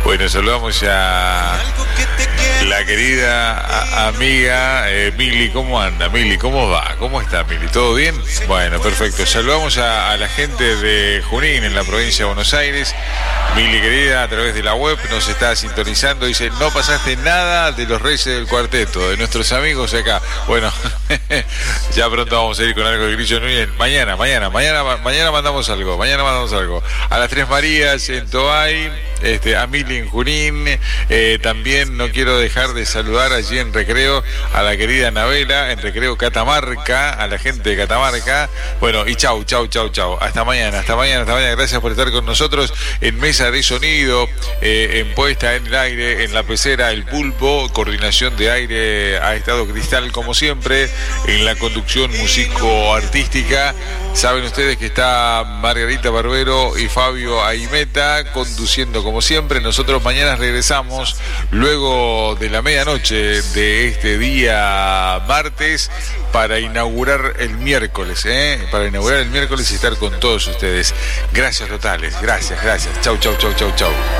Bueno, saludamos a la querida amiga Mili. ¿Cómo anda, Mili? ¿Cómo va? ¿Cómo está, Mili? ¿Todo bien? Bueno, perfecto. Saludamos a la gente de Junín, en la provincia de Buenos Aires. Mili, querida, a través de la web nos está sintonizando. Dice, no pasaste nada de los Reyes del Cuarteto, de nuestros amigos acá. Bueno, ya pronto vamos a ir con algo de Grillo Núñez. Mañana mandamos algo. A las Tres Marías en Toay, a Mili en Junín. También no quiero dejar de saludar allí en Recreo a la querida Anabela, en Recreo Catamarca, a la gente de Catamarca. Bueno, y chau. Hasta mañana. Gracias por estar con nosotros en Mesa de Sonido, en puesta en el aire, en la pecera El Pulpo, coordinación de aire ha estado Cristal como siempre, en la conducción músico-artística. Saben ustedes que está Margarita Barbero y Fabio Aimeta conduciendo como siempre. Nosotros mañana regresamos luego de la medianoche de este día martes para inaugurar el miércoles, y estar con todos ustedes. Gracias totales, gracias. Chau.